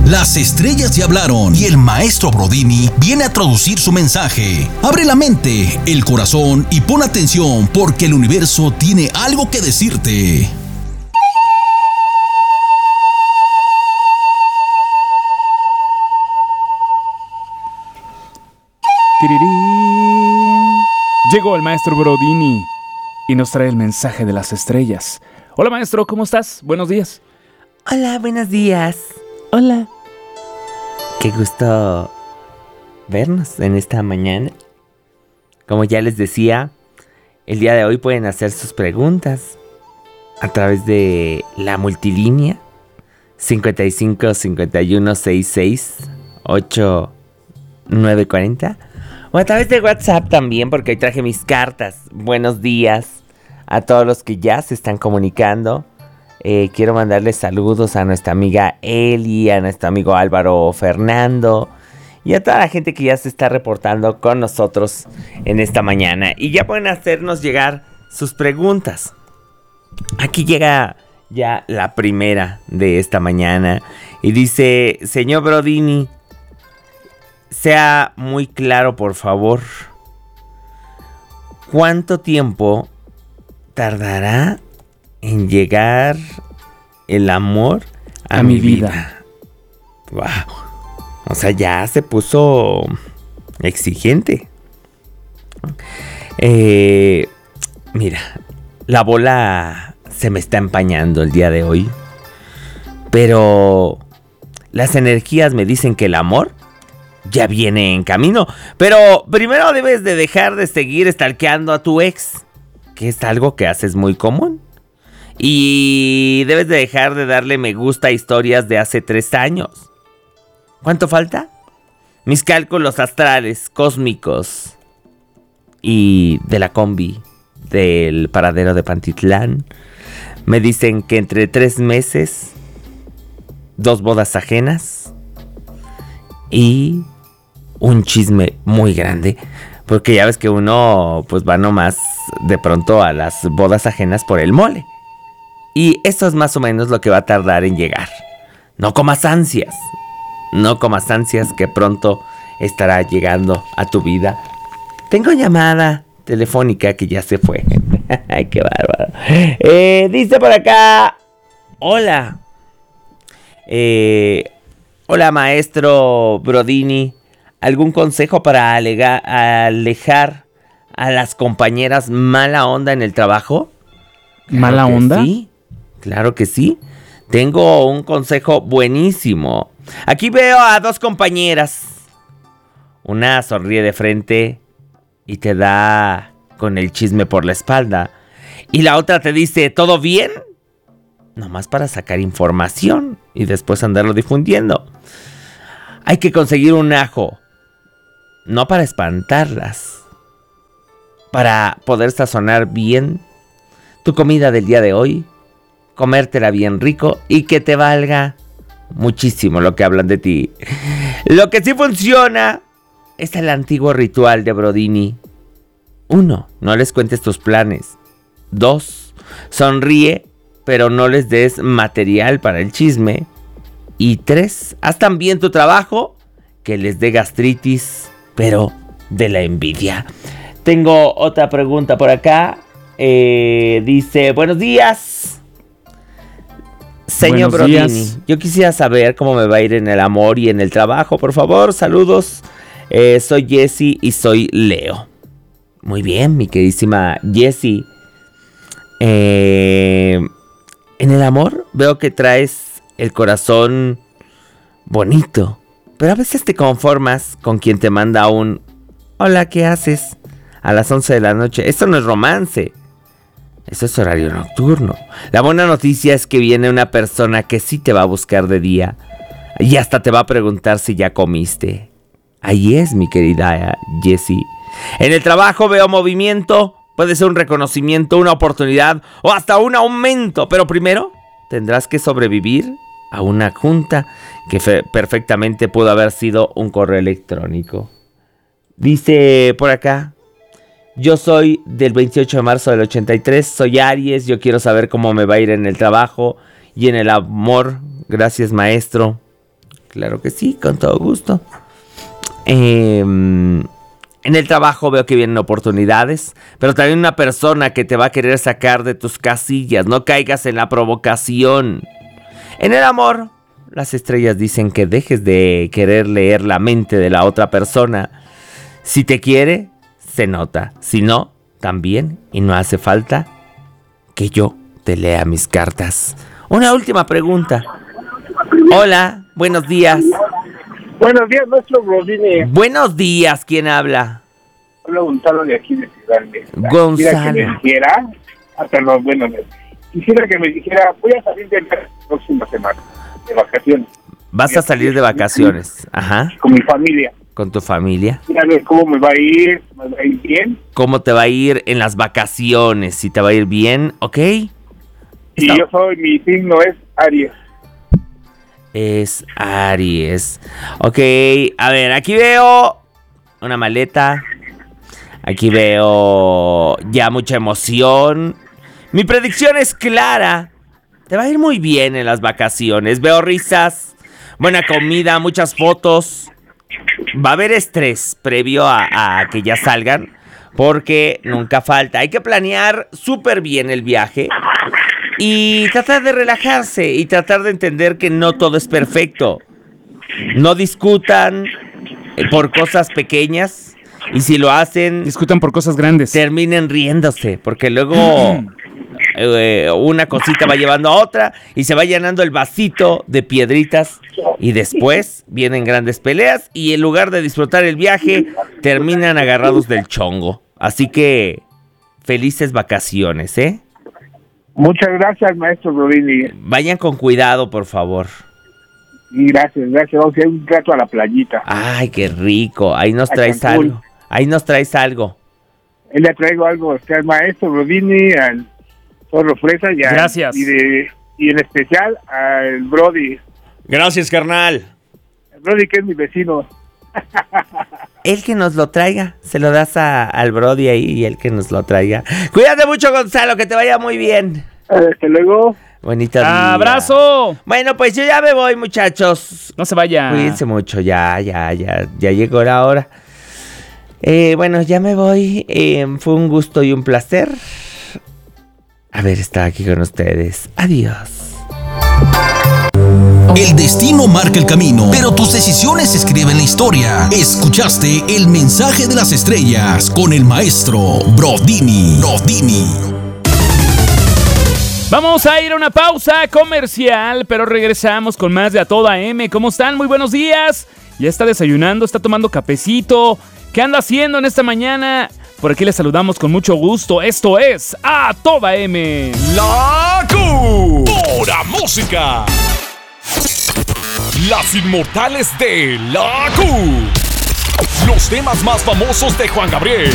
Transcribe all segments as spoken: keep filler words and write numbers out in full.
Las estrellas ya hablaron y el maestro Brodini viene a traducir su mensaje. Abre la mente, el corazón y pon atención porque el universo tiene algo que decirte. Tirirín. Llegó el maestro Brodini y nos trae el mensaje de las estrellas. Hola maestro, ¿cómo estás? Buenos días. Hola, buenos días. Hola. Qué gusto vernos en esta mañana. Como ya les decía, el día de hoy pueden hacer sus preguntas a través de la multilínea cincuenta y cinco, cincuenta y uno, sesenta y seis, ochenta y nueve cuarenta o a través de WhatsApp también, porque hoy traje mis cartas. Buenos días a todos los que ya se están comunicando. Eh, quiero mandarles saludos a nuestra amiga Eli, a nuestro amigo Álvaro Fernando y a toda la gente que ya se está reportando con nosotros en esta mañana. Y ya pueden hacernos llegar sus preguntas. Aquí llega ya la primera de esta mañana y dice: señor Brodini, sea muy claro, por favor. ¿Cuánto tiempo tardará en llegar el amor a, a mi vida? vida? Wow. O sea, ya se puso exigente. Eh, mira, la bola se me está empañando el día de hoy. Pero las energías me dicen que el amor ya viene en camino. Pero primero debes de dejar de seguir stalkeando a tu ex, que es algo que haces muy común. Y debes de dejar de darle me gusta a historias de hace tres años. ¿Cuánto falta? Mis cálculos astrales, cósmicos y de la combi del paradero de Pantitlán me dicen que entre tres meses, dos bodas ajenas y un chisme muy grande. Porque ya ves que uno pues va nomás de pronto a las bodas ajenas por el mole. Y eso es más o menos lo que va a tardar en llegar. No comas ansias. No comas ansias, que pronto estará llegando a tu vida. Tengo llamada telefónica que ya se fue. Ay, qué bárbaro. Eh, dice por acá: hola. Eh, hola, maestro Brodini. ¿Algún consejo para alega- alejar a las compañeras mala onda en el trabajo? ¿Mala Claro que onda? Sí, claro que sí. Tengo un consejo buenísimo. Aquí veo a dos compañeras. Una sonríe de frente y te da con el chisme por la espalda. Y la otra te dice: ¿todo bien? Nomás para sacar información y después andarlo difundiendo. Hay que conseguir un ajo. No para espantarlas, para poder sazonar bien tu comida del día de hoy, comértela bien rico y que te valga muchísimo lo que hablan de ti. Lo que sí funciona es el antiguo ritual de Brodini. Uno, no les cuentes tus planes. Dos, sonríe, pero no les des material para el chisme. Y tres, haz tan bien tu trabajo que les dé gastritis, pero de la envidia. Tengo otra pregunta por acá. Eh, dice: buenos días, señor Buenos Brodini. días. Yo quisiera saber cómo me va a ir en el amor y en el trabajo, por favor. Saludos. Eh, soy Jessie y soy Leo. Muy bien, mi queridísima Jessie. Eh, en el amor veo que traes el corazón bonito, pero a veces te conformas con quien te manda un hola, ¿qué haces? A las once de la noche. Esto no es romance. Eso es horario nocturno. La buena noticia es que viene una persona que sí te va a buscar de día y hasta te va a preguntar si ya comiste. Ahí es, mi querida Jessie. En el trabajo veo movimiento. Puede ser un reconocimiento, una oportunidad o hasta un aumento. Pero primero tendrás que sobrevivir a una junta que fe- perfectamente pudo haber sido un correo electrónico. Dice por acá: yo soy del veintiocho de marzo del ochenta y tres, soy Aries, yo quiero saber cómo me va a ir en el trabajo y en el amor. Gracias, maestro. Claro que sí, con todo gusto. Eh, en el trabajo veo que vienen oportunidades, pero también una persona que te va a querer sacar de tus casillas. No caigas en la provocación. En el amor, las estrellas dicen que dejes de querer leer la mente de la otra persona. Si te quiere, se nota. Si no, también. Y no hace falta que yo te lea mis cartas. Una última pregunta. Hola, buenos días. Buenos días, maestro Brodini. Buenos días, ¿quién habla? Habla Gonzalo de aquí de Ciudad Mexicana. Gonzalo. Quisiera que me dijera, hasta los buenos días. Quisiera que me dijera, voy a salir de la próxima semana, de vacaciones. Vas a salir de vacaciones, ajá. Con mi familia. Con tu familia. Mira, a ver cómo me va a ir, me va a ir bien. ¿Cómo te va a ir en las vacaciones? Si te va a ir bien, ¿ok? Y Está. yo soy, mi signo es Aries. Es Aries. Ok, a ver, aquí veo una maleta. Aquí veo ya mucha emoción. Mi predicción es clara. Te va a ir muy bien en las vacaciones. Veo risas, buena comida, muchas fotos. Va a haber estrés previo a, a que ya salgan, porque nunca falta. Hay que planear súper bien el viaje y tratar de relajarse y tratar de entender que no todo es perfecto. No discutan por cosas pequeñas, y si lo hacen, Discutan por cosas grandes. terminen riéndose, porque luego eh, una cosita va llevando a otra y se va llenando el vasito de piedritas, y después vienen grandes peleas y en lugar de disfrutar el viaje terminan agarrados del chongo. Así que felices vacaciones, ¿eh? Muchas gracias, maestro Brodini. Vayan con cuidado, por favor. Y gracias, gracias. Vamos a ir un rato a la playita. Ay, qué rico. Ahí nos A traes Cancún. algo. Ahí nos traes algo. Él le traigo algo a usted, al maestro Brodini, al Zorro Fresa y, al- Gracias. y, de, y en especial al Brody. Gracias, carnal. El Brody, que es mi vecino. El que nos lo traiga, se lo das a, al Brody ahí y el que nos lo traiga. Cuídate mucho, Gonzalo, que te vaya muy bien. Hasta luego. Bonito día. ¡Abrazo! Bueno, pues yo ya me voy, muchachos. No se vaya. Cuídense mucho, ya, ya, ya, ya llegó la hora. Eh, bueno, ya me voy. Eh, fue un gusto y un placer haber estado aquí con ustedes. Adiós. El destino marca el camino, pero tus decisiones escriben la historia. Escuchaste el mensaje de las estrellas con el maestro Brodini. Brodini. Vamos a ir a una pausa comercial, pero regresamos con más de A Toda M. ¿Cómo están? Muy buenos días. Ya está desayunando, está tomando cafecito. ¿Qué anda haciendo en esta mañana? Por aquí les saludamos con mucho gusto. Esto es A Toda M. La Q. Pura música. Las inmortales de La Q. Los temas más famosos de Juan Gabriel.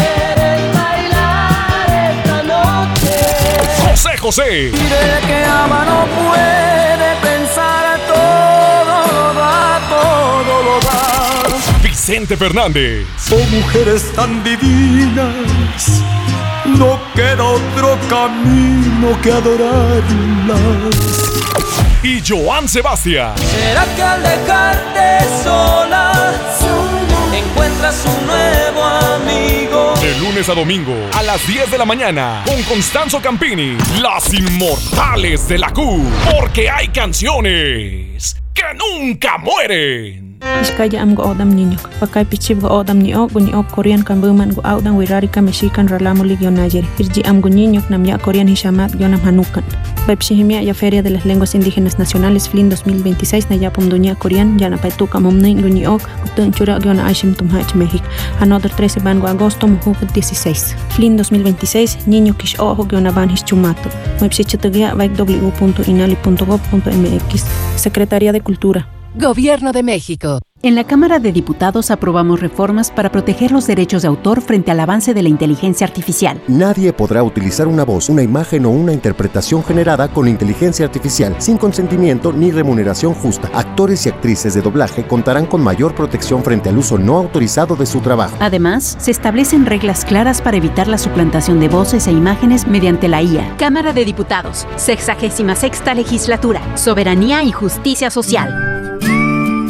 José José. Que ama no puede pensar, todo lo da, todo lo da. Vicente Fernández. Son mujeres tan divinas, no queda otro camino que adorarlas. Y Joan Sebastián. ¿Será que al dejarte sola, encuentras un nuevo amigo? De lunes a domingo a las diez de la mañana con Constanzo Campini. Las inmortales de la Q. Porque hay canciones que nunca mueren. Iskaya am go odam niño, pakai pichib go odam ni o guni o Korean kan buman go audan wirarika mexican ralamo ligio nayer. Irji am go niño nam ya Korean hishamat yonam hanukan. Bepshihimia ya Feria de las Lenguas Indígenas Nacionales Flin dos mil veintiséis na ya pomdunia Korean ya na paituka momne guni ok utun chura yona aishim tumhach México. Another trece van go agosto muhu dieciséis. Flin dos mil veintiséis niño kish ojo yona van his chumato. Website vaik w punto inali punto gov punto mx. Secretaría de Cultura. Gobierno de México. En la Cámara de Diputados aprobamos reformas para proteger los derechos de autor frente al avance de la inteligencia artificial. Nadie podrá utilizar una voz, una imagen o una interpretación generada con inteligencia artificial sin consentimiento ni remuneración justa. Actores y actrices de doblaje contarán con mayor protección frente al uso no autorizado de su trabajo. Además, se establecen reglas claras para evitar la suplantación de voces e imágenes mediante la I A. Cámara de Diputados. Sexagésima sexta legislatura. Soberanía y justicia social.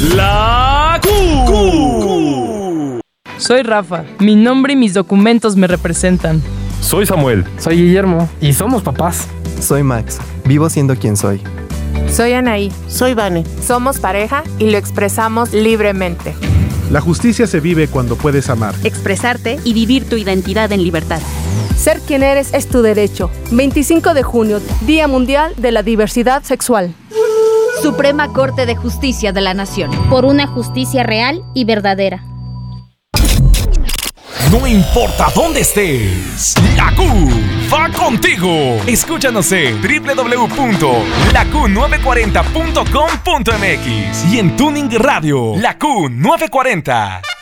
La Q. Soy Rafa. Mi nombre y mis documentos me representan. Soy Samuel. Soy Guillermo. Y somos papás. Soy Max. Vivo siendo quien soy. Soy Anaí. Soy Vane. Somos pareja y lo expresamos libremente. La justicia se vive cuando puedes amar, expresarte y vivir tu identidad en libertad. Ser quien eres es tu derecho. veinticinco de junio, Día Mundial de la Diversidad Sexual. Suprema Corte de Justicia de la Nación. Por una justicia real y verdadera. No importa dónde estés, la Q va contigo. Escúchanos en doble u doble u doble u punto la q nueve cuarenta punto com punto m x y en Tuning Radio, La Q nueve cuarenta.